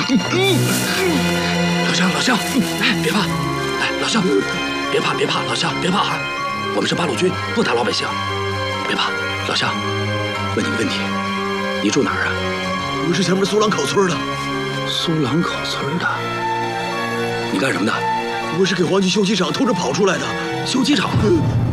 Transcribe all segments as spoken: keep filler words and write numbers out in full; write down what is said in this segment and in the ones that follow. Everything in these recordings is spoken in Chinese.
老乡，老乡，哎，别怕，哎，老乡，别怕，别怕，老乡，别怕啊！我们是八路军，不打老百姓，别怕。老乡，问你个问题，你住哪儿啊？ 我是前面苏朗口村的。 苏朗口村的。你干什么的？ 我是给黄金修机厂偷着跑出来的。 修机厂？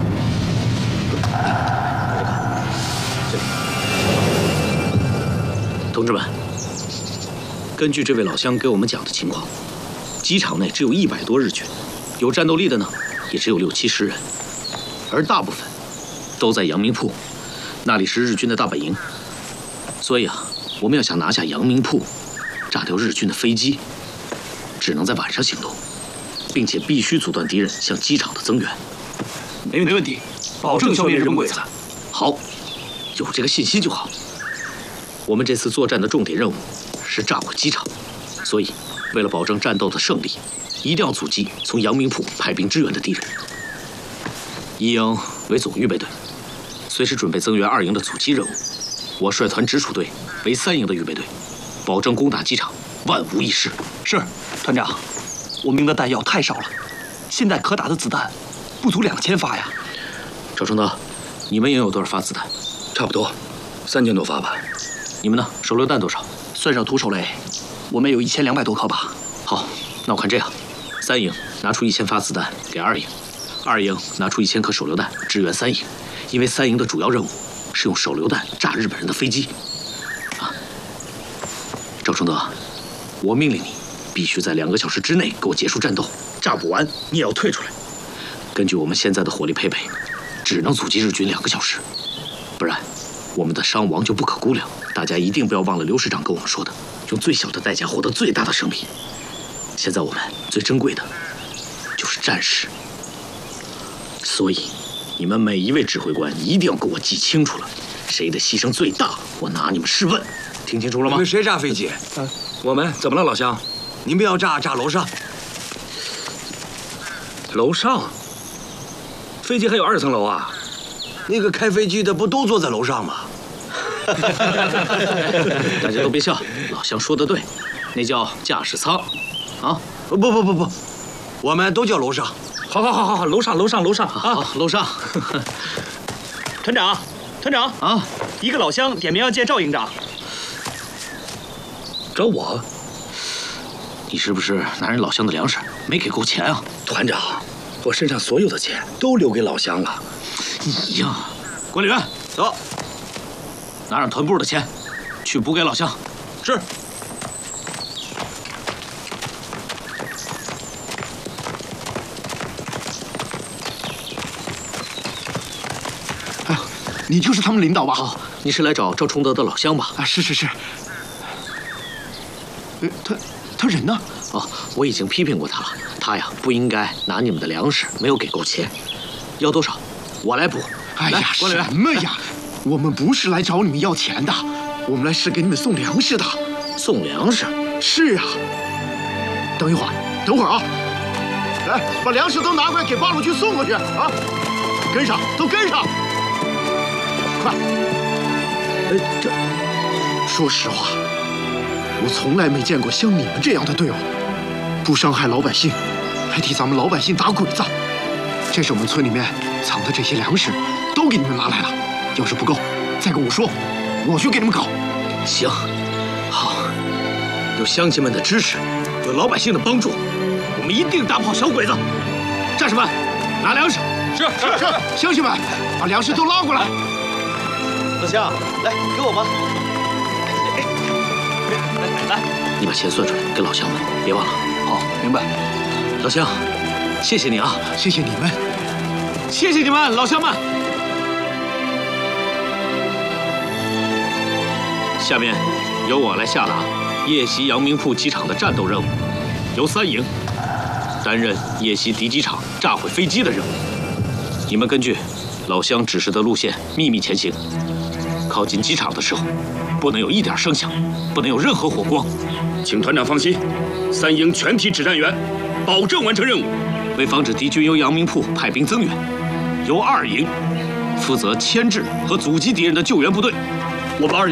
同志们，根据这位老乡给我们讲的情况，机场内只有一百多日军，有战斗力的呢，也只有六七十人，而大部分都在阳明铺，那里是日军的大本营。所以啊，我们要想拿下阳明铺，炸掉日军的飞机，只能在晚上行动，并且必须阻断敌人向机场的增援。 没问题，保证消灭日本鬼子。 好，有这个信心就好。我们这次作战的重点任务是炸毁机场，所以为了保证战斗的胜利，一定要阻击从阳明铺派兵支援的敌人。一营为总预备队，随时准备增援二营的阻击任务。我率团直属队为三营的预备队，保证攻打机场万无一失。 是，团长，我们营的弹药太少了，现在可打的子弹不足两千发呀。 赵承德，你们营有多少发子弹？ 差不多，三千多发吧。 你们呢？手榴弹多少？ 算上土手雷，我们有一千两百多颗吧。 好，那我看这样，三营拿出一千发子弹给二营，二营拿出一千颗手榴弹支援三营，因为三营的主要任务是用手榴弹炸日本人的飞机。啊，赵承德，我命令你，必须在两个小时之内给我结束战斗，炸不完你也要退出来。根据我们现在的火力配备，只能阻击日军两个小时，不然我们的伤亡就不可估量。大家一定不要忘了刘师长跟我们说的，用最小的代价获得最大的胜利。现在我们最珍贵的就是战士，所以你们每一位指挥官一定要给我记清楚了，谁的牺牲最大，我拿你们试问。听清楚了吗？ 你们谁炸飞机？ 啊，我们怎么了，老乡？ 你们要炸炸楼上。 楼上？飞机还有二层楼啊？ 那个开飞机的不都坐在楼上吗？ 大家都别笑，老乡说的对，那叫驾驶舱，啊， 不不不不，我们都叫楼上。 好，好，好，好，好，楼上，楼上，楼上啊，楼上。 团长，团长啊， 一个老乡点名要见赵营长。 找我？你是不是拿人老乡的粮食没给够钱啊？ 团长，我身上所有的钱都留给老乡了。 你呀，管理员， 走。 拿上团部的钱，去补给老乡。 是。 哎，你就是他们领导吧？ 好，你是来找赵崇德的老乡吧？ 啊，是是是。呃，他他人呢？ 哦，我已经批评过他了，他呀不应该拿你们的粮食，没有给够钱。要多少，我来补。 哎呀， 管理员， 什么呀？我们不是来找你们要钱的，我们来是给你们送粮食的。 送粮食？ 是啊。等一会儿，等会儿啊！来，把粮食都拿过来，给八路军送过去啊！跟上，都跟上！快！ 哎，这…… 说实话，我从来没见过像你们这样的队伍，不伤害老百姓，还替咱们老百姓打鬼子。这是我们村里面藏的这些粮食，都给你们拿来了。要是不够，再跟我说，我去给你们搞。 行，好，有乡亲们的支持，有老百姓的帮助，我们一定打跑小鬼子。战士们，拿粮食。 是是是，乡亲们，把粮食都拉过来。 老乡，来给我吗？来来， 你把钱算出来给老乡们，别忘了。 好，明白。 老乡，谢谢你啊， 谢谢你们， 谢谢你们，老乡们。下面由我来下达夜袭阳明铺机场的战斗任务，由三营担任夜袭敌机场、炸毁飞机的任务。你们根据老乡指示的路线秘密前行，靠近机场的时候，不能有一点声响，不能有任何火光。 请团长放心，三营全体指战员保证完成任务。 为防止敌军由阳明铺派兵增援，由二营负责牵制和阻击敌人的救援部队。 我们二